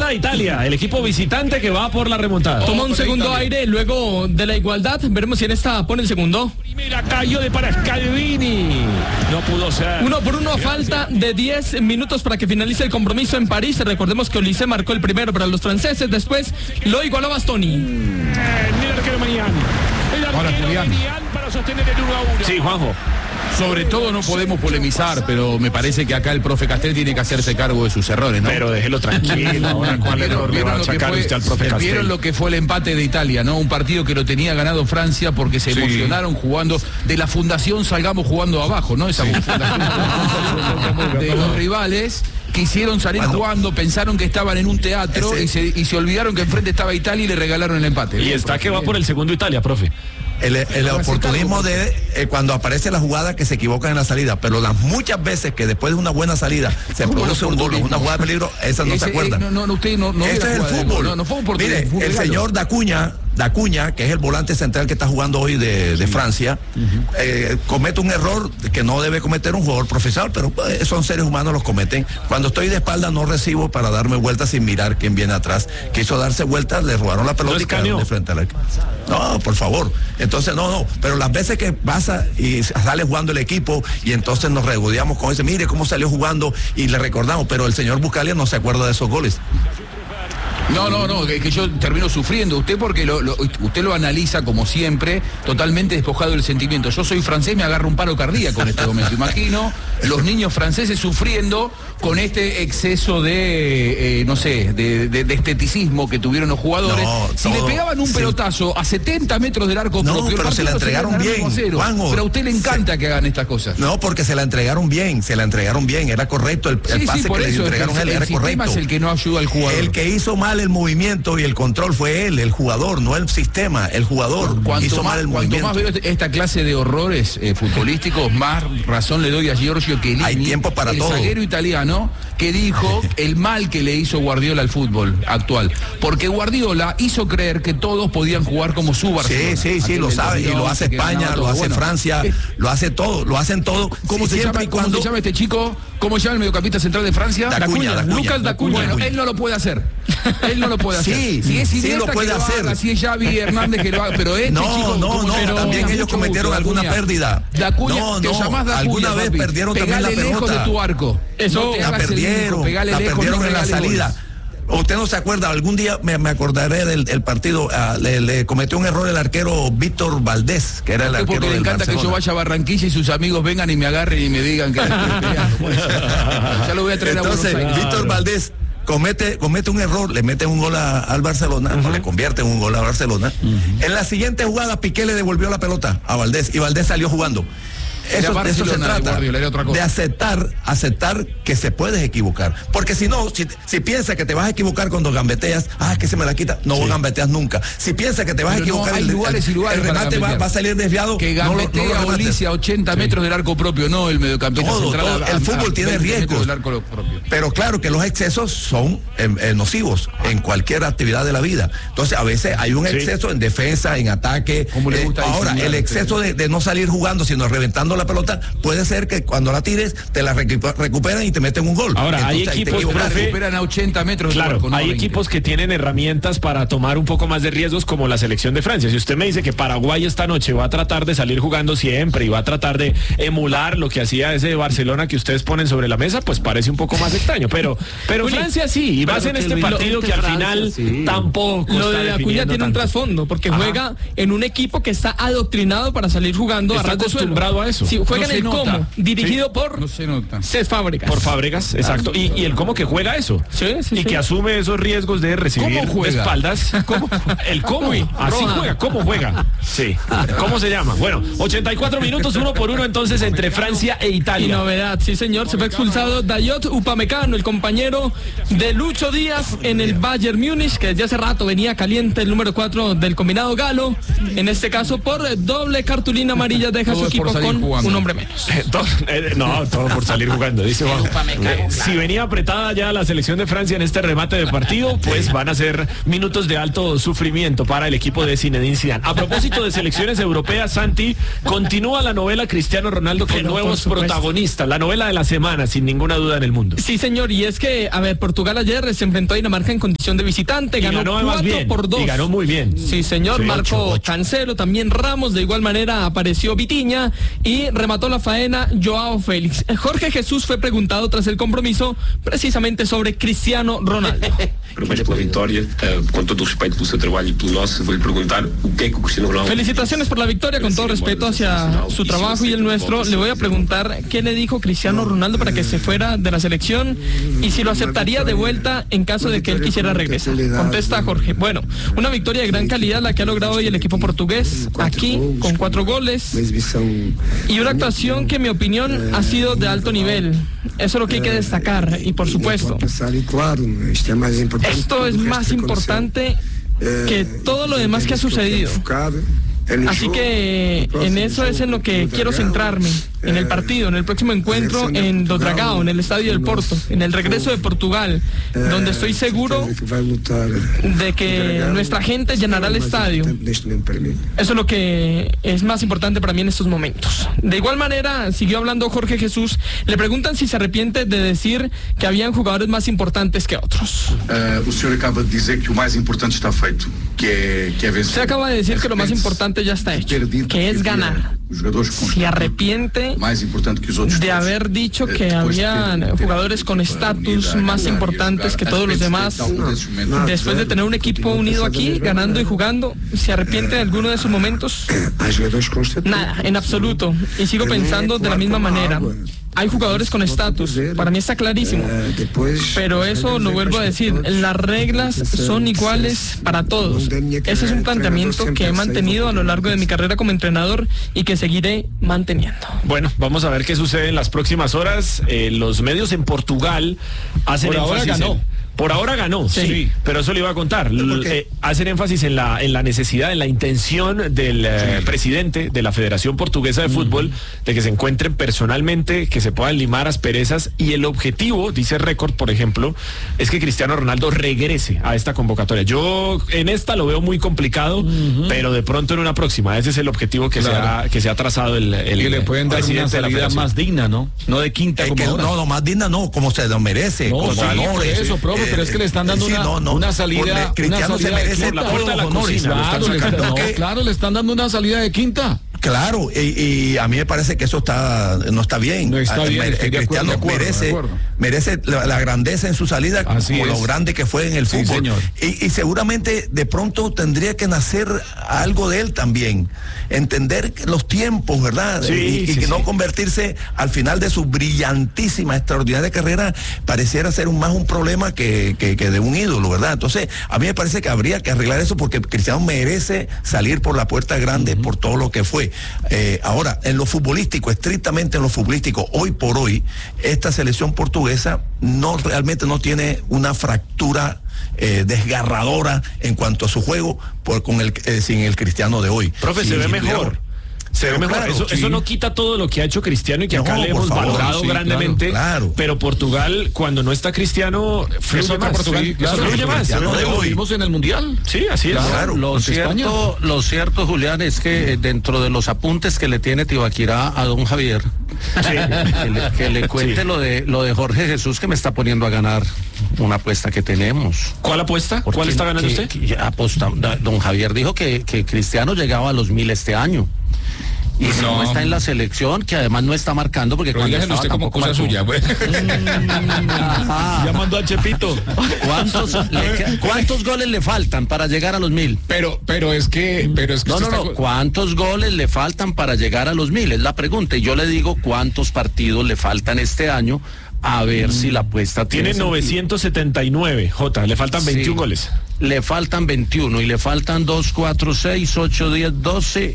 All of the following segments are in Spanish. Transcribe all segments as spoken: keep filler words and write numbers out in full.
remontada de Italia, el equipo visitante que va por la remontada. Toma un segundo aire luego de la igualdad. Veremos si en esta pone el segundo. Primera cayó de para Scalvini. No pudo ser. Uno por uno, falta de diez minutos para que finalice el compromiso en París. Recordemos que Olise marcó el primero para los franceses, después lo igualó Bastoni. Eh, el arquero Manián. El arquero Manián para sostener el uno a uno. Sí, Juanjo. Sobre todo no podemos polemizar, pero me parece que acá el profe Castel tiene que hacerse cargo de sus errores, ¿no? Pero déjelo tranquilo. Ahora, ¿cuál error le va a sacar usted al profe Castel? Vieron lo que fue el empate de Italia, ¿no? Un partido que lo tenía ganado Francia porque se sí. emocionaron jugando. De la fundación salgamos jugando abajo, ¿no? Esa fundación de los rivales quisieron salir bueno, jugando, pensaron que estaban en un teatro ese... y, se, y se olvidaron que enfrente estaba Italia y le regalaron el empate. Y está que va por el segundo Italia, profe. El, el oportunismo de eh, cuando aparece la jugada que se equivocan en la salida, pero las muchas veces que después de una buena salida se produce un gol, una jugada de peligro, esas no Ese, se acuerdan. Eh, no, no, usted no, no Ese es el fútbol. No, no fue un Mire, el, el señor Dacuña, Dacuña, que es el volante central que está jugando hoy de, de sí. Francia, uh-huh. eh, comete un error que no debe cometer un jugador profesional, pero eh, son seres humanos, los cometen. Cuando estoy de espalda no recibo para darme vueltas sin mirar quién viene atrás. Quiso darse vueltas, le robaron la pelota y quedaron de frente a la... No, por favor. Entonces, no, no, pero las veces que pasa y sale jugando el equipo y entonces nos regodeamos con ese, mire cómo salió jugando y le recordamos, pero el señor Buscalia no se acuerda de esos goles. No, no, no, que, que yo termino sufriendo. Usted porque lo, lo, usted lo analiza como siempre, totalmente despojado del sentimiento. Yo soy francés, me agarro un paro cardíaco en este momento. Imagino los niños franceses sufriendo con este exceso de, eh, no sé, de, de, de esteticismo que tuvieron los jugadores. No, si todo, le pegaban un sí. pelotazo a setenta metros del arco no, propio, pero se la entregaron bien, Juanjo, pero a usted le encanta se... que hagan estas cosas. No, porque se la entregaron bien, se la entregaron bien, era correcto el, el sí, pase sí, que eso, le entregaron el, él, era el correcto. Es el que no ayuda al jugador. El que hizo mal el movimiento y el control fue él, el jugador, no el sistema, el jugador cuanto hizo más, mal el cuanto movimiento. Cuanto más veo esta clase de horrores eh, futbolísticos, más razón le doy a Giorgio Chiellini, hay tiempo para el todo. zaguero italiano, que dijo el mal que le hizo Guardiola al fútbol actual. Porque Guardiola hizo creer que todos podían jugar como su Barcelona. Sí, sí, sí, lo sabe, y lo hace España, lo hace bueno, Francia, eh, lo hace todo, lo hacen todo. ¿Cómo, sí, se, llama, ¿cómo cuando... se llama este chico? ¿Cómo se llama el mediocampista central de Francia? Dacuña, Dacuña, Lucas Dacuña. Bueno, Dacuña. Él no lo puede hacer. Él no lo puede hacer. Sí, si es sí lo puede que lo hacer. Haga, si es Xavi Hernández que lo haga, pero este no, chico... No, no, pero también ellos cometieron gusto, alguna Dacuña. pérdida. Dacuña, no, te no, llamás Dacuña, alguna vez papi. perdieron Pegale también la pelota. lejos de tu arco. Eso, no te la perdieron, el la lejos, perdieron no en la salida. Goles. Usted no se acuerda, algún día me, me acordaré del, del partido, uh, le, le cometió un error el arquero Víctor Valdés, que era el arquero porque le encanta Barcelona. Que yo vaya a Barranquilla y sus amigos vengan y me agarren y me digan que estoy peleando. Ya lo voy a traer Entonces, a Buenos Aires. Víctor Valdés comete, comete un error, le mete un gol a, al Barcelona, uh-huh. o le convierte en un gol a Barcelona. Uh-huh. En la siguiente jugada, Piqué le devolvió la pelota a Valdés y Valdés salió jugando. Eso, de eso se trata, Guardiola, otra cosa. De aceptar, aceptar que se puedes equivocar. Porque si no, si, si piensas que te vas a equivocar cuando gambeteas, ah, que se me la quita, no sí. gambeteas nunca. Si piensas que te vas Pero a equivocar, no, hay el, lugares y lugares el remate va, va a salir desviado. Que gambetea no, no Ulises a ochenta sí. metros del arco propio, no el mediocampista todo, central. Todo, a, el fútbol a, tiene riesgos. Pero claro que los excesos son eh, eh, nocivos en cualquier actividad de la vida. Entonces, a veces hay un exceso sí. en defensa, en ataque. Le gusta eh, ahora, el exceso de, de no salir jugando, sino reventando la pelota, puede ser que cuando la tires te la recuperan y te meten un gol. Ahora, entonces, hay equipos que recuperan a ochenta metros. Claro, arco, no hay equipos que tienen herramientas para tomar un poco más de riesgos, como la selección de Francia. Si usted me dice que Paraguay esta noche va a tratar de salir jugando siempre y va a tratar de emular lo que hacía ese Barcelona que ustedes ponen sobre la mesa, pues parece un poco más extraño. Pero, pero Uli, Francia sí, y más en este partido que al final sí. tampoco. Lo de Acuña tiene un trasfondo, porque Ajá. juega en un equipo que está adoctrinado para salir jugando está a ras de suelo. acostumbrado a eso. Sí, juega no en el nota. Como, dirigido sí. por no se nota. Cés Fábregas. Por Fábregas, exacto. Y, y el Como que juega eso. Sí, sí, y sí. que asume esos riesgos de recibir de espaldas. ¿Cómo? El Como. Uy, así roja. Juega. ¿Cómo juega? Sí. ¿Cómo se llama? Bueno, ochenta y cuatro minutos, uno por uno entonces entre Francia e Italia. Y novedad, sí señor, se fue expulsado Dayot Upamecano, el compañero de Lucho Díaz en el Bayern Múnich, que desde hace rato venía caliente el número cuatro del combinado galo. En este caso por doble cartulina amarilla deja su equipo con jugando. un hombre menos. Eh, todo, eh, no, todo por salir jugando, dice Juan. Eh, si venía apretada ya la selección de Francia en este remate de partido, pues van a ser minutos de alto sufrimiento para el equipo de Zinedine Zidane. A propósito de selecciones europeas, Santi, continúa la novela Cristiano Ronaldo con Pero, nuevos por supuesto. protagonistas, la novela de la semana, sin ninguna duda en el mundo. Sí, señor, y es que, a ver, Portugal ayer se enfrentó a Dinamarca en condición de visitante, Y ganó, ganó además cuatro bien, por dos. y ganó muy bien. Sí, señor, Sí, marcó ocho, ocho. Cancelo, también Ramos, de igual manera apareció Vitinha y remató la faena Joao Félix. Jorge Jesús fue preguntado tras el compromiso precisamente sobre Cristiano Ronaldo. Parabéns pela vitória, uh, com todo o respeito pelo seu trabalho e pelo nosso, vou-lhe perguntar o que é que o Cristiano Ronaldo... Felicitaciones por la victoria, con todo respeto hacia su trabajo y el nuestro. Le voy a preguntar qué le dijo Cristiano Ronaldo para que se fuera de la selección y si lo aceptaría de vuelta en caso de que él quisiera regresar. Contesta Jorge. Bueno, una victoria de gran calidad la que ha logrado hoy el equipo portugués aquí con cuatro goles y una actuación que en mi opinión ha sido de alto nivel. Eso es lo que hay que destacar y por supuesto esto es más importante que todo lo demás que ha sucedido. Así que en eso es en lo que quiero centrarme, en el partido, en el próximo encuentro en Do Dragão, en el Estadio del Porto, en el regreso de Portugal, donde estoy seguro de que nuestra gente llenará el estadio. Eso es lo que es más importante para mí en estos momentos. De igual manera, siguió hablando Jorge Jesús, le preguntan si se arrepiente de decir que habían jugadores más importantes que otros. Uh, o senhor acaba de dizer que o mais importante está feito, que é, que é vencer. Se acaba de decir que lo más importante ya está hecho, que es ganar. Se arrepiente de haber dicho que habían jugadores con estatus más importantes que todos los demás. Después de tener un equipo unido aquí, ganando y jugando, ¿se arrepiente de alguno de esos momentos? Nada, en absoluto. Y sigo pensando de la misma manera. Hay jugadores con estatus, para mí está clarísimo, pero eso lo vuelvo a decir, las reglas son iguales para todos. Ese es un planteamiento que he mantenido a lo largo de mi carrera como entrenador y que seguiré manteniendo. Bueno, vamos a ver qué sucede en las próximas horas. Eh, los medios en Portugal hacen Por ahora énfasis ganó. en... Por ahora ganó, sí, Sí. pero eso le iba a contar. L- eh, hacen énfasis en la en la necesidad, en la intención del eh, presidente de la Federación Portuguesa de Fútbol de que se encuentren personalmente, que se puedan limar asperezas y el objetivo, dice Récord, por ejemplo, es que Cristiano Ronaldo regrese a esta convocatoria. Yo en esta lo veo muy complicado, pero de pronto en una próxima, ese es el objetivo que Claro. se ha que se ha trazado el, el Y le pueden dar una presidente de la salida Federación. más digna, ¿no? No de quinta Es como que, ahora. no, no, más digna no, como se lo merece, No, con sí, por honores. eso, profe, pero es que le están dando sí, una- no, no, una salida- porque una Cristiano salida se de merece quinta. La todos puerta de los la honores. cocina, lo Claro, están le están, sacando. no, que- claro, le están dando una salida de quinta. Claro, y, y a mí me parece que eso está no está bien. No está Ah, bien, mere- estoy de acuerdo, Cristiano de acuerdo, merece, de acuerdo. merece la, la grandeza en su salida, Así como es. lo grande que fue en el Sí, fútbol. señor. Y, y seguramente de pronto tendría que nacer algo de él también. Entender que los tiempos, ¿verdad? Sí, y y sí, que no sí. convertirse al final de su brillantísima, extraordinaria carrera, pareciera ser un, más un problema que, que, que de un ídolo, ¿verdad? Entonces, a mí me parece que habría que arreglar eso porque Cristiano merece salir por la puerta grande por todo lo que fue. Eh, ahora, en lo futbolístico, estrictamente en lo futbolístico, hoy por hoy, esta selección portuguesa no realmente no tiene una fractura eh, desgarradora en cuanto a su juego por, con el, eh, sin el Cristiano de hoy. Profe, Sí, se ve sí, mejor. claro. Se ve Pero mejor. claro, eso, sí. eso no quita todo lo que ha hecho Cristiano y que No, acá le por hemos favor, valorado sí, grandemente. claro, claro. Pero Portugal, cuando no está Cristiano, fluye Es otro más. Portugal, Sí, claro, fluye más. Se ve Cristiano de mejor. Lo hoy. vimos en el Mundial. Sí, así es. Claro. Lo Contra España. cierto, lo cierto, Julián, es que eh, dentro de los apuntes que le tiene Tibaquirá a don Javier, que, le, que le cuente Sí. lo de lo de Jorge Jesús, que me está poniendo a ganar una apuesta que tenemos. ¿Cuál apuesta? Porque ¿Cuál está ganando que- usted? que ya aposta- da- don Javier dijo que, que Cristiano llegaba a los mil este año. Y si no. No. está en la selección, que además no está marcando, porque Pero cuando dígaselo estaba usted como tampoco cosa marcó. suya, pues. Ajá. Ya mandó a Chepito. ¿Cuántos, le que- ¿Cuántos goles le faltan para llegar a los mil? Pero, pero es que, pero es que No, usted no, no. está- ¿Cuántos goles le faltan para llegar a los mil? Es la pregunta. Y yo le digo cuántos partidos le faltan este año, a ver si la apuesta tiene Tiene sentido. novecientos setenta y nueve, Jota. Le faltan Sí. veintiún goles. Le faltan veintiuno y le faltan dos, cuatro, seis, ocho, diez, doce,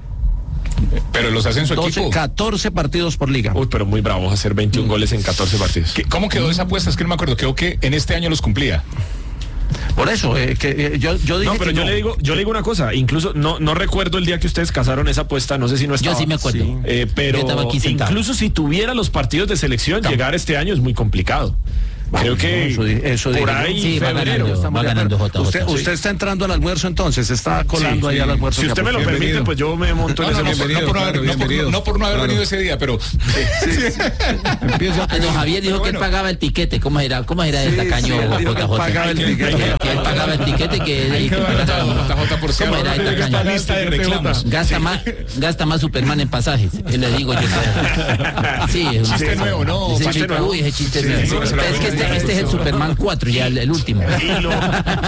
pero los hace en su doce, equipo. catorce partidos por liga. Uy, pero muy bravo hacer veintiún goles en catorce partidos. ¿Qué- ¿Cómo quedó esa apuesta? Es que no me acuerdo. Creo que en este año los cumplía. Por eso, eh, que eh, yo, yo dije No, pero que yo no. le digo, yo le digo una cosa, incluso no, no recuerdo el día que ustedes casaron esa apuesta, no sé si no estaba. Yo sí me acuerdo. Sí. Eh, pero Yo estaba aquí sentado. incluso si tuviera los partidos de selección, Cam- llegar este año es muy complicado. Creo que Eso di- eso por dije yo. ahí Sí, va febrero. ganando, Estamos va de ganando acuerdo. J J. Usted, usted está entrando al almuerzo entonces, se está colando Sí, ahí sí. al almuerzo. Si usted me lo Bienvenido. permite, pues yo me monto en No, no, ese no, por- no por no haber, no por- no- no por no haber venido ese día, pero Empieza Ah, don Javier dijo que él pagaba el tiquete. ¿Cómo era? ¿Cómo era el tacaño sí, dijo que J J? pagaba el tiquete. Que él pagaba el tiquete que... J J por ¿Cómo era el esta tacaño? lista de reclamos. Gasta más, gasta más Superman en pasajes. Y le digo yo. Sí, es un Chiste nuevo, ¿no? Ese Chiste chiste, nuevo. uy, ese chiste Sí, nuevo. sí, sí, Es que este, este es el Superman cuatro, ya el, el último. Y lo,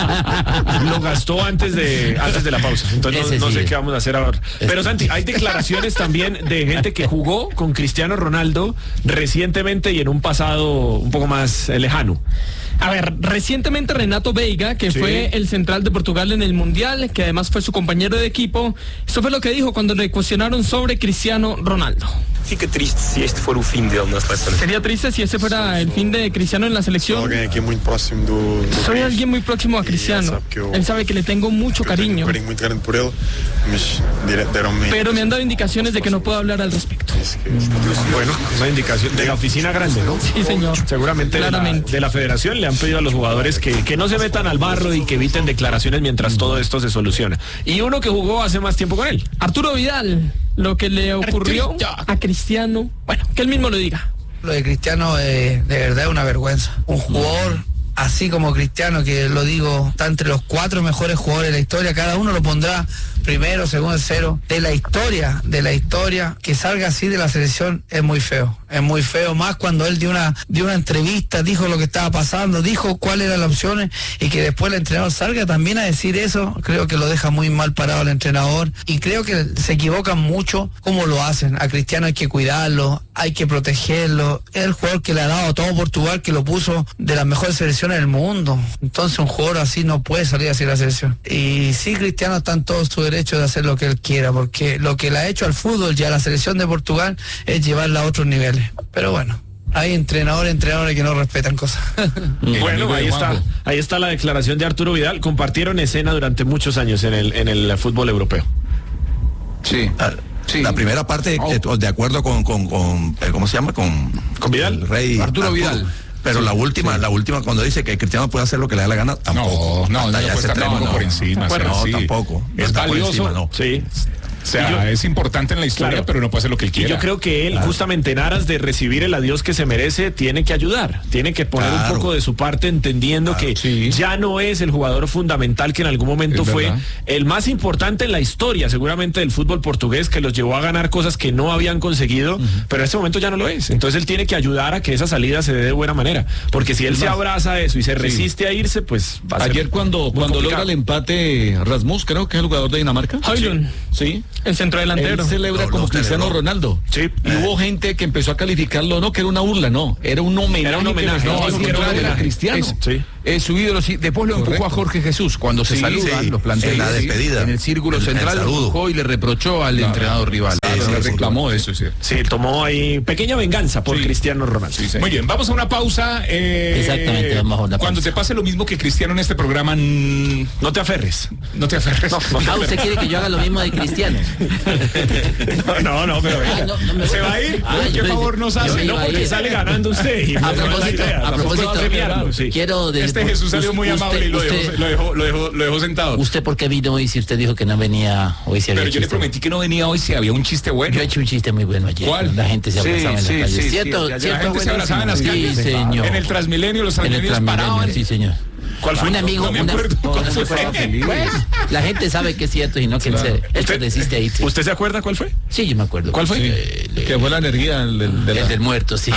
lo gastó antes de antes de la pausa. Entonces Ese no, no sí sé es. qué vamos a hacer ahora. Pero Santi, hay declaraciones también de gente que jugó con Cristiano Ronaldo recientemente y en un pasado un poco más eh, lejano. A ver, recientemente Renato Veiga, que Sí. fue el central de Portugal en el Mundial, que además fue su compañero de equipo, eso fue lo que dijo cuando le cuestionaron sobre Cristiano Ronaldo. Fica triste se este for o fim dele na seleção. Sería triste si ese fuera el fin de Cristiano en la selección. Alguém aqui muito próximo do, do Soy país. alguien muy próximo a Cristiano. Él sabe que le tengo mucho Eu tenho um cariño, carinho muito grande por ele, mas dire- deram-me pero me han dado indicaciones de que no puedo hablar al respecto. disse que este Bueno, una indicación de la oficina grande, ¿no? Sí, señor. Seguramente de la, Claramente. de la federación le han pedido a los jugadores que, que no se metan al barro y que eviten declaraciones mientras todo esto se soluciona. Y uno que jugó hace más tiempo con él. Arturo Vidal, lo que le ocurrió a Cristiano, bueno, que él mismo lo diga. Lo de Cristiano eh, de verdad es una vergüenza. Un jugador así como Cristiano, que lo digo, está entre los cuatro mejores jugadores de la historia, cada uno lo pondrá primero, segundo, tercero, de la historia, de la historia, que salga así de la selección es muy feo, es muy feo, más cuando él dio una, dio una entrevista, dijo lo que estaba pasando, dijo cuáles eran las opciones, y que después el entrenador salga también a decir eso, creo que lo deja muy mal parado el entrenador, y creo que se equivocan mucho cómo lo hacen. A Cristiano hay que cuidarlo, hay que protegerlo, es el jugador que le ha dado a todo Portugal, que lo puso de las mejores selecciones del mundo, entonces un jugador así no puede salir así de la selección. Y sí, Cristiano está en todo su derecho de hacer lo que él quiera, porque lo que le ha hecho al fútbol y a la selección de Portugal es llevarla a otros niveles, pero bueno, hay entrenadores, entrenadores que no respetan cosas. Bueno, ahí está, ahí está la declaración de Arturo Vidal. Compartieron escena durante muchos años en el, en el fútbol europeo. Sí. Ah, Sí. La primera parte, Oh. eh, de acuerdo con, con, con eh, ¿cómo se llama? Con, ¿Con Vidal? el rey Arturo Vidal. Pero Sí, la última, sí. la última cuando dice que Cristiano puede hacer lo que le da la gana, tampoco. No, no, Hasta no ya puede ese estar extremo, tampoco por encima, Bueno, sí, no, sí. tampoco. No Es está por valioso. encima, no. Sí. O sea, Y yo- es importante en la historia, Claro. pero no puede hacer lo que él Y quiera. yo creo que él, justamente en aras de recibir el adiós que se merece, tiene que ayudar, tiene que poner Claro. un poco de su parte, entendiendo que sí. ya no es el jugador fundamental que en algún momento Es fue verdad. el más importante en la historia, seguramente del fútbol portugués, que los llevó a ganar cosas que no habían conseguido, pero en este momento ya no lo es. Entonces él tiene que ayudar a que esa salida se dé de buena manera, porque si él se abraza a eso y se resiste a irse, pues va a ser Ayer cuando, muy cuando complicado. logra el empate Rasmus, creo que es el jugador de Dinamarca. Højlund, Sí. el centrodelantero. Él celebra Lo- como lo Cristiano celebró. Ronaldo. Sí. Y hubo gente que empezó a calificarlo, no que era una burla, no, era un homenaje. Era un homenaje, que le no, estaba dijo que haciendo era un él a homenaje. Cristiano. Es- sí. Es su ídolo, sí. Después lo empujó a Jorge Jesús cuando se Sí, saludan sí. los planteles. En la despedida. En el círculo En el central lo saludo. empujó y le reprochó al entrenador rival. Claro, sí, le sí. reclamó eso, sí. Sí, tomó ahí pequeña venganza por Sí. Cristiano Ronaldo. Sí, sí. Muy bien, vamos a una pausa. eh, Exactamente, vamos a una Cuando pausa. te pase lo mismo que Cristiano en este programa, mm, No te aferres. no te aferres. Ah, ¿usted quiere que yo haga lo mismo de Cristiano? No, no, pero Ah, no, no me- ¿se va a ir? Ah, ¿Qué yo- favor nos yo hace? me No, iba a porque ir. sale ganando usted. Y A pues no es la propósito, idea, a tampoco propósito, va a premiarlo, sí. quiero de, Este Jesús salió muy usted- amable y lo usted- dejó, lo dejó, lo dejó, lo dejó sentado. ¿Usted por qué vino hoy si usted dijo que no venía hoy? Si había Pero yo le chiste? prometí que no venía hoy si había un chiste bueno. Yo he hecho un chiste muy bueno ayer. ¿Cuál? La gente se Sí, abrazaba en sí, la calle. sí, ¿Cierto? sí, la ¿Cierto? La gente se abrazaba en las Sí, calles. señor. En el Transmilenio, los En el transmilenios paraban. Transmilenio, sí, señor. ¿Cuál fue? Un amigo, No me una- acuerdo no, cuál no se fue. acuerda. Pues, la gente sabe que es cierto y no que él se, él se desiste ahí. Sí. ¿Usted se acuerda cuál fue? Sí, yo me acuerdo. ¿Cuál fue? Eh, le- Que fue la energía del, del, de la- el del muerto, sí.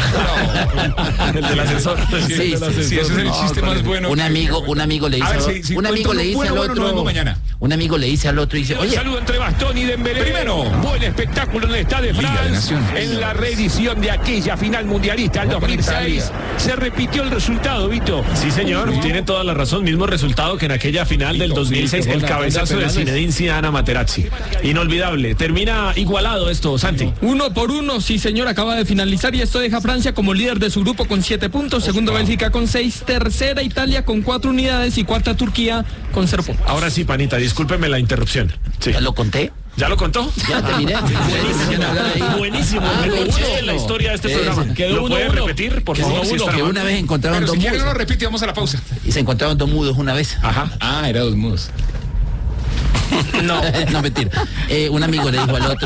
El del ascensor. Sí, sí, sí. Sí, ese es el chiste más bueno. Un que- amigo, un amigo le A dice, ver, si- si un amigo cuento le uno dice bueno, al bueno, otro, lo vengo mañana. un amigo le dice al otro y dice, Un oye, saludo entre Bastón y Dembélé. Primero. Buen espectáculo en el Stade de Liga de France. Naciones. En la reedición de aquella final mundialista del dos mil seis. Italia. Se repitió el resultado, Vito. Sí, señor, tiene toda la la razón, mismo resultado que en aquella final del dos mil seis, el cabezazo de Zinedine Zidane a Materazzi. Inolvidable. Termina igualado esto, Santi. Uno por uno, sí señor, acaba de finalizar y esto deja a Francia como líder de su grupo con siete puntos, segundo Bélgica con seis, tercera Italia con cuatro unidades y cuarta Turquía con cero puntos. Ahora sí, panita, discúlpeme la interrupción. Sí. ¿Ya lo conté? ¿Ya lo contó? Ya terminé. Buenísimo, buenísimo. Ah, Me bueno. gusta la historia de este programa. ¿Lo puede repetir, por favor? Sí, que una vez encontraron Pero dos si quiere no mudos. lo repite, vamos a la pausa. Y se encontraron dos mudos una vez. Ajá. Ah, era dos mudos. No, no, mentira. Eh, un amigo le dijo al otro.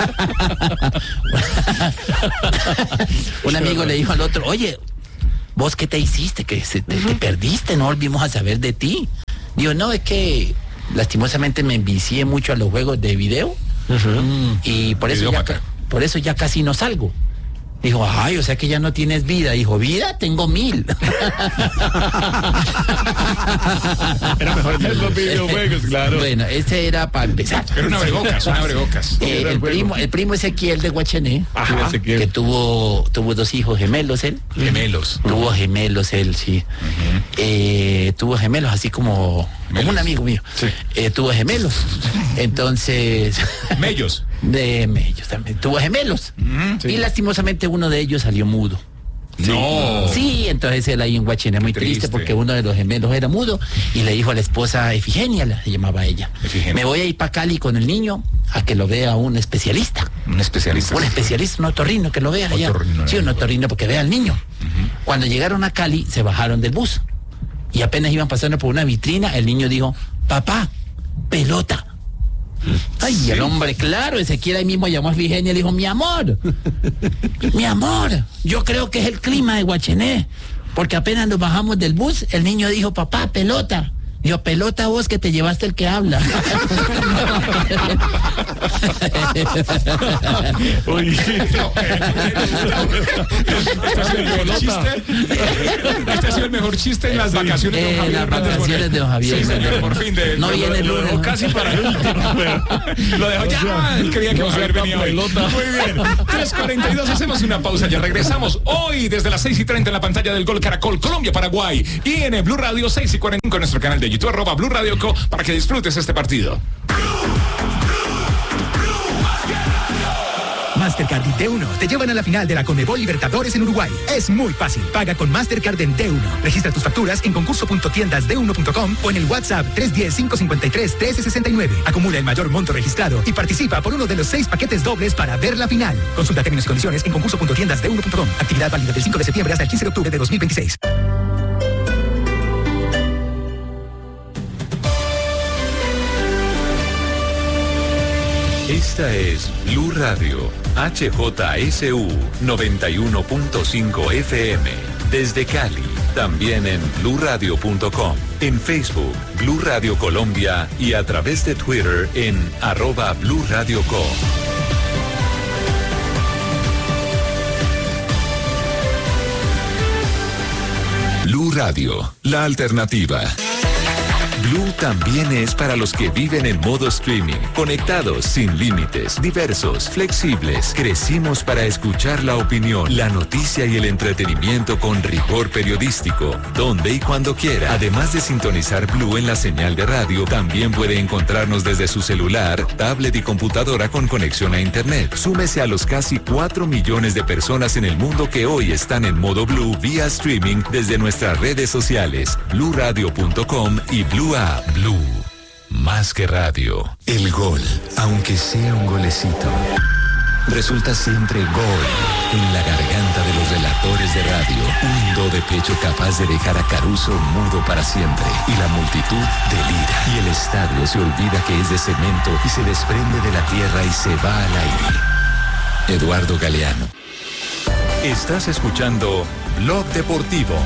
Un amigo le dijo al otro, oye, ¿vos qué te hiciste? Que se, te, te perdiste, no volvimos a saber de ti. Digo, no, es que lastimosamente me envicié mucho a los juegos de video. Uh-huh. Y por eso, ya, por eso ya casi no salgo. Dijo, ay, o sea que ya no tienes vida. Dijo, vida, tengo mil. Era mejor que los videojuegos, claro. Bueno, ese era para empezar. Era una abrebocas, una abrebocas. Eh, el, primo, el primo Ezequiel de Guachené, Ajá. que tuvo tuvo dos hijos gemelos él. Gemelos. Tuvo gemelos él, sí. Uh-huh. eh, tuvo gemelos, así como, como un amigo mío. Sí. Eh, tuvo gemelos. Entonces... Mellos. De Mellos también. Tuvo gemelos. Uh-huh. Sí. Y lastimosamente uno de ellos salió mudo. No. Sí, entonces él ahí en Guachiné muy triste. triste porque uno de los gemelos era mudo y le dijo a la esposa Efigenia, la llamaba ella, Efigenia. Me voy a ir para Cali con el niño a que lo vea un especialista. Un especialista. Un especialista, un otorrino que lo vea allá. Otorrino, sí, un otorrino porque vea al niño. Uh-huh. Cuando llegaron a Cali se bajaron del bus y apenas iban pasando por una vitrina, el niño dijo, papá, pelota. Ay, sí. El hombre, claro, Ezequiel ahí mismo llamó a Efigenia y le dijo, mi amor, mi amor, yo creo que es el clima de Guachené, porque apenas nos bajamos del bus, el niño dijo, papá, pelota. Dijo, pelota vos que te llevaste el que habla. Uy, este ha sido el mejor chiste. Este ha sido el mejor chiste en las sí. vacaciones eh, de Don Javier. Las vacaciones de Don Javier. Sí, señor, por fin. De, no lo, viene el lunes. lunes. Casi para el último. Lo dejó ya. Él creía que Don Javier venía hoy. Muy bien. tres cuarenta y dos, hacemos una pausa. Ya regresamos hoy desde las seis y treinta en la pantalla del Gol Caracol, Colombia-Paraguay. Y en el Blue Radio seis y cuarenta y cinco en nuestro canal de YouTube, arroba Blue Radio Co, para que disfrutes este partido. Mastercard y T uno te llevan a la final de la Conmebol Libertadores en Uruguay. Es muy fácil. Paga con Mastercard en T uno. Registra tus facturas en concurso punto tiendas d uno punto com o en el WhatsApp tres uno cero, cinco cinco tres, uno tres seis nueve. Acumula el mayor monto registrado y participa por uno de los seis paquetes dobles para ver la final. Consulta términos y condiciones en concurso punto tiendas d uno punto com. Actividad válida del cinco de septiembre hasta el quince de octubre de dos mil veintiséis. Esta es Blue Radio, H J S U noventa y uno punto cinco F M. Desde Cali, también en blue radio punto com, en Facebook, Blue Radio Colombia y a través de Twitter en arroba Blue Radio Co. Blue Radio, la alternativa. Blue también es para los que viven en modo streaming, conectados, sin límites, diversos, flexibles. Crecimos para escuchar la opinión, la noticia y el entretenimiento con rigor periodístico, donde y cuando quiera. Además de sintonizar Blue en la señal de radio, también puede encontrarnos desde su celular, tablet y computadora con conexión a internet. Súmese a los casi cuatro millones de personas en el mundo que hoy están en modo Blue vía streaming desde nuestras redes sociales, blue radio punto com y Blue a Blue, más que radio. El gol, aunque sea un golecito, resulta siempre gol en la garganta de los relatores de radio. Un do de pecho capaz de dejar a Caruso mudo para siempre. Y la multitud delira. Y el estadio se olvida que es de cemento y se desprende de la tierra y se va al aire. Eduardo Galeano. Estás escuchando Blog Deportivo.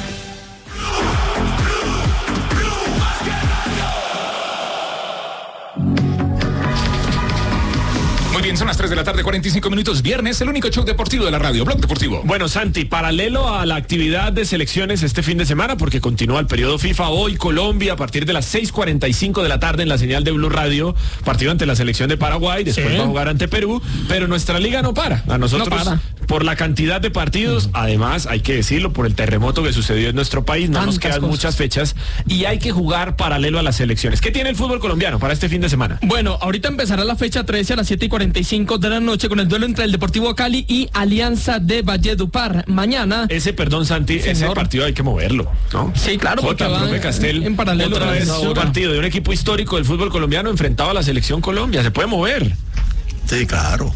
Muy bien, son las tres de la tarde, cuarenta y cinco minutos, viernes, el único show deportivo de la radio, Blog Deportivo. Bueno, Santi, paralelo a la actividad de selecciones este fin de semana, porque continúa el periodo FIFA, hoy Colombia a partir de las seis cuarenta y cinco de la tarde en la señal de Blue Radio, partido ante la selección de Paraguay, después sí. va a jugar ante Perú, pero nuestra liga no para. A nosotros, no para. por la cantidad de partidos, uh-huh. además, hay que decirlo, por el terremoto que sucedió en nuestro país, no Tantas nos quedan cosas. muchas fechas y hay que jugar paralelo a las elecciones. ¿Qué tiene el fútbol colombiano para este fin de semana? Bueno, ahorita empezará la fecha trece a las siete y cuarenta y cinco de la noche con el duelo entre el Deportivo Cali y Alianza de Valledupar. Mañana... Ese, perdón, Santi, señor. ese partido hay que moverlo, ¿no? Sí, claro, porque Jota, profe Castel, en paralelo otra vez un partido de un equipo histórico del fútbol colombiano enfrentado a la selección Colombia. Se puede mover. Sí, claro.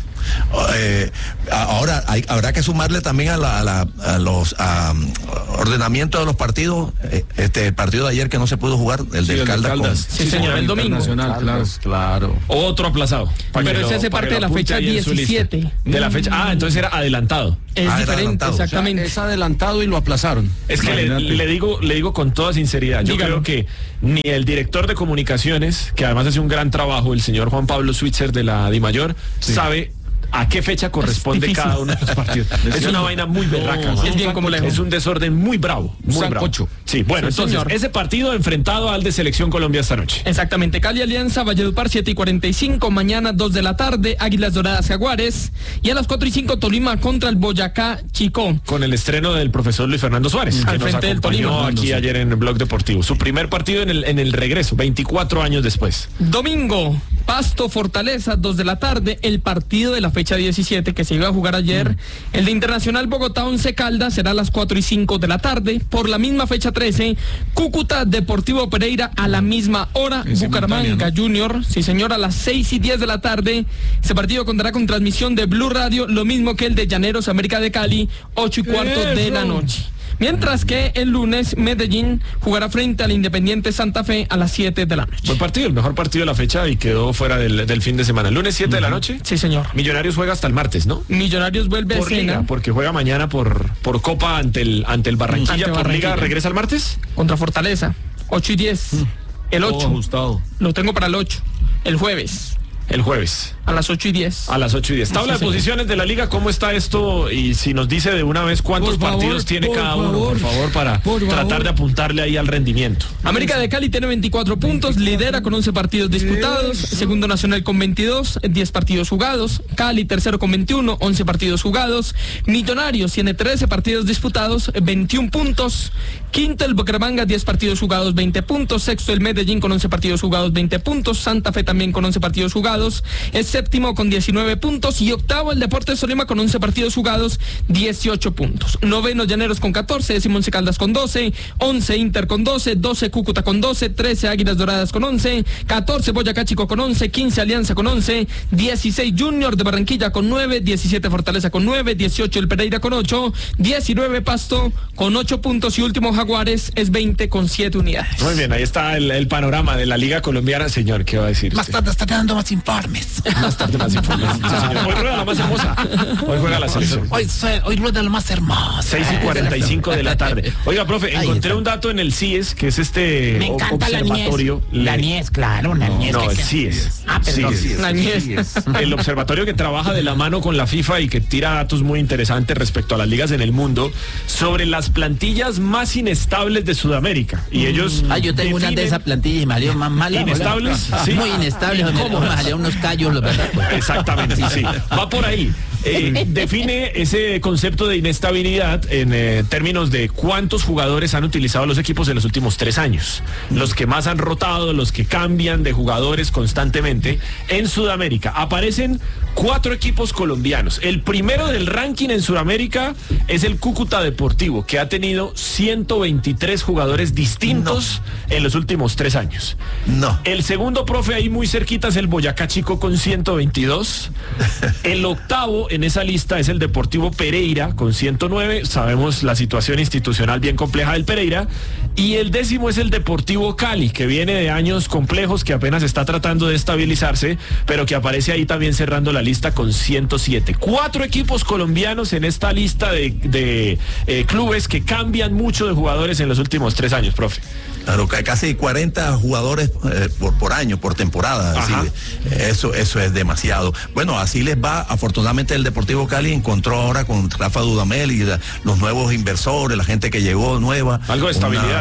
Eh, ahora hay, habrá que sumarle también a, la, a, la, a los a, ordenamientos de los partidos, eh, este el partido de ayer que no se pudo jugar, el sí, del Caldas, Caldas. Con, sí, sí señor, el domingo. Claro, claro. Otro aplazado. Pero ese hace parte de la fecha diecisiete. De la fecha, ah, entonces era adelantado. Es ah, diferente, adelantado. Exactamente. O sea, es adelantado y lo aplazaron. Es que le, le digo, le digo con toda sinceridad, yo Dígalo. creo que ni el director de comunicaciones, que además hace un gran trabajo, el señor Juan Pablo Switzer de la DIMAYOR, sí. sabe a qué fecha corresponde cada uno de los partidos. Es una vaina muy berraca. No, es bien complejo. Es un desorden muy bravo. Muy bravo. Sí, bueno, sí, entonces, señor. ese partido enfrentado al de Selección Colombia esta noche. Exactamente. Cali Alianza, Valledupar, siete y cuarenta y cinco. Mañana, dos de la tarde, Águilas Doradas Jaguares. Y a las cuatro y cinco, Tolima contra el Boyacá Chicó. Con el estreno del profesor Luis Fernando Suárez, mm. que al frente nos acompañó del Tolima, aquí sí. ayer en el Blog Deportivo. Su primer partido en el, en el regreso, veinticuatro años después. Domingo, Pasto Fortaleza, dos de la tarde. El partido de la fecha diecisiete que se iba a jugar ayer. Mm. El de Internacional Bogotá Once Caldas será a las cuatro y cinco de la tarde. Por la misma fecha trece, Cúcuta Deportivo Pereira a la misma hora. Es Bucaramanga, ¿no? Junior, sí señor, a las seis y diez de la tarde. Ese partido contará con transmisión de Blue Radio, lo mismo que el de Llaneros América de Cali, ocho y cuarto Eso. de la noche. Mientras que el lunes Medellín jugará frente al Independiente Santa Fe a las siete de la noche. Buen partido, el mejor partido de la fecha y quedó fuera del, del fin de semana. El lunes siete uh-huh. de la noche. Sí, señor. Millonarios juega hasta el martes, ¿no? Millonarios vuelve por a escena. Liga, porque juega mañana por, por Copa ante el, ante el Barranquilla. Ante por Barranquilla. Liga, ¿regresa el martes? Contra Fortaleza, ocho y diez. Uh, el ocho. Ajustado. Lo tengo para el ocho. El jueves. El jueves. A las ocho y diez. A las ocho y diez. Tabla sí, de posiciones de la liga, ¿cómo está esto? Y si nos dice de una vez cuántos por partidos favor, tiene cada favor, uno, por favor, para por tratar favor. de apuntarle ahí al rendimiento. América de Cali tiene veinticuatro puntos, lidera con once partidos disputados, segundo Nacional con veintidós, diez partidos jugados, Cali tercero con veintiuno, once partidos jugados, Millonarios tiene trece partidos disputados, veintiún puntos, quinto el Bucaramanga, diez partidos jugados, veinte puntos, sexto el Medellín con once partidos jugados, veinte puntos, Santa Fe también con once partidos jugados, es séptimo con diecinueve puntos y octavo el Deportes Tolima con once partidos jugados, dieciocho puntos. Noveno Llaneros con catorce, décimo Once Caldas con doce, once Inter con doce, doce Cúcuta con doce, trece Águilas Doradas con once, catorce Boyacá Chico con once, quince Alianza con once, dieciséis Junior de Barranquilla con nueve, diecisiete Fortaleza con nueve, dieciocho el Pereira con ocho, diecinueve Pasto con ocho puntos y último Jaguares es veinte con siete unidades. Muy bien, ahí está el, el panorama de la Liga Colombiana, señor, ¿qué va a decir? Más tarde está dando más informes. Más tarde más informes. Sí, hoy rueda la más hermosa. Hoy juega la selección. Hoy, hoy rueda la más hermosa. seis y cuarenta y cinco de la tarde. Oiga, profe, encontré un dato en el C I E S, que es este Me encanta observatorio. La N I E S, claro, la N I E S. No, el C I E S. Ah, perdón. C I E S. La N I E S. El observatorio que trabaja de la mano con la FIFA y que tira datos muy interesantes respecto a las ligas en el mundo sobre las plantillas más inestables de Sudamérica. Y ellos Ah, yo tengo una de esas plantillas y me salió más mala. ¿Inestables? Sí. Muy inestables, donde me salieron unos callos, los verdad. Exactamente, sí, sí. Va por ahí. Eh, define ese concepto de inestabilidad en eh, términos de cuántos jugadores han utilizado los equipos en los últimos tres años. Los que más han rotado, los que cambian de jugadores constantemente. En Sudamérica aparecen cuatro equipos colombianos. El primero del ranking en Sudamérica es el Cúcuta Deportivo, que ha tenido ciento veintitrés jugadores distintos no. en los últimos tres años. No. El segundo, profe, ahí muy cerquita es el Boyacá Chico con ciento veintidós. El octavo en esa lista es el Deportivo Pereira con ciento nueve. Sabemos la situación institucional bien compleja del Pereira. Y el décimo es el Deportivo Cali, que viene de años complejos, que apenas está tratando de estabilizarse, pero que aparece ahí también cerrando la lista con ciento siete. Cuatro equipos colombianos en esta lista de, de eh, clubes que cambian mucho de jugadores en los últimos tres años, profe. Claro, casi cuarenta jugadores eh, por, por año, por temporada. Así, eso, eso es demasiado. Bueno, así les va. Afortunadamente el Deportivo Cali encontró ahora con Rafa Dudamel y la, los nuevos inversores, la gente que llegó nueva. Algo de estabilidad, una, ¿no?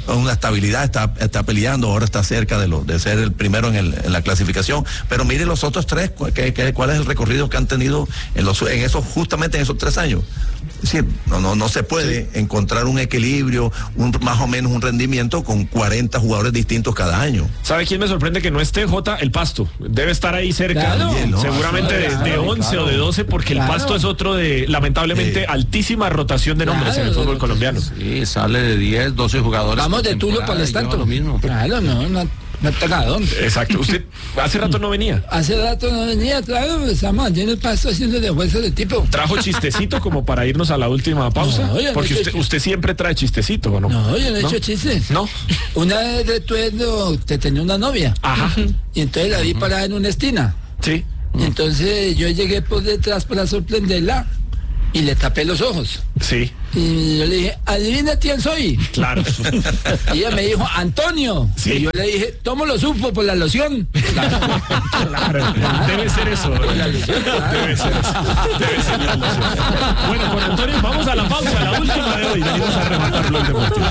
una estabilidad, está, está peleando, ahora está cerca de, lo, de ser el primero en, el, en la clasificación, pero mire los otros tres, ¿qué, qué, cuál es el recorrido que han tenido en, los, en esos, justamente en esos tres años? Es decir, no, no, no se puede sí. encontrar un equilibrio, un, más o menos un rendimiento con cuarenta jugadores distintos cada año. ¿Sabe quién me sorprende que no esté, Jota? El Pasto. Debe estar ahí cerca. Claro. Bien, ¿no? Seguramente claro, de, de once claro. o de doce, porque claro. el Pasto es otro de, lamentablemente, eh. altísima rotación de nombres claro, en el fútbol colombiano. Sí, sale de diez, doce jugadores. Vamos de Tulio para el tanto. Lo mismo. Claro, no, no. No tenga dónde. Exacto. ¿Usted hace rato no venía? Hace rato no venía, claro, estamos allí en el Pasto haciendo de juego de tipo. ¿Trajo chistecito como para irnos a la última pausa? No, Porque no usted, usted siempre trae chistecito, ¿o no? No, yo no he ¿No? hecho chistes. ¿No? Una vez de tuendo, te tenía una novia. Ajá. Y entonces la vi parada en una esquina. Sí. Y entonces yo llegué por detrás para sorprenderla y le tapé los ojos. Sí. Y yo le dije, adivina quién soy. Claro. Y ella me dijo, Antonio. Sí. Y yo le dije, ¿cómo lo supo? Por la loción. Claro. Claro. Debe ser eso. La loción, claro. Debe ser eso. Debe ser la loción. Bueno, con Antonio vamos a la pausa, la última de hoy. Venimos a rematarlo el deportivo.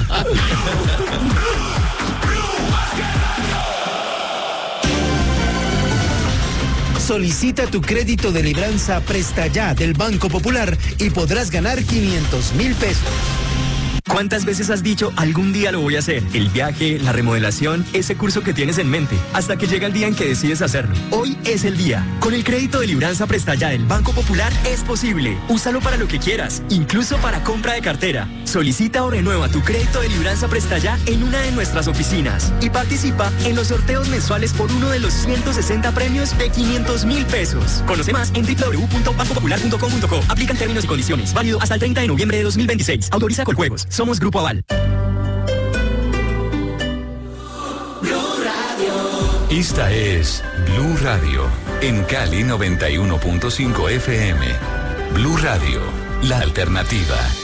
Solicita tu crédito de libranza Presta Ya del Banco Popular y podrás ganar quinientos mil pesos. ¿Cuántas veces has dicho, algún día lo voy a hacer? El viaje, la remodelación, ese curso que tienes en mente, hasta que llega el día en que decides hacerlo. Hoy es el día. Con el crédito de libranza Presta Ya del Banco Popular es posible. Úsalo para lo que quieras, incluso para compra de cartera. Solicita o renueva tu crédito de libranza Presta Ya en una de nuestras oficinas y participa en los sorteos mensuales por uno de los ciento sesenta premios de quinientos mil pesos. Conoce más en doble u doble u doble u punto banco popular punto com punto co. Aplican términos y condiciones. Válido hasta el treinta de noviembre de dos mil veintiséis. Autoriza Coljuegos. Somos Grupo Aval. Esta es Blue Radio, en Cali noventa y uno punto cinco F M. Blue Radio, la alternativa.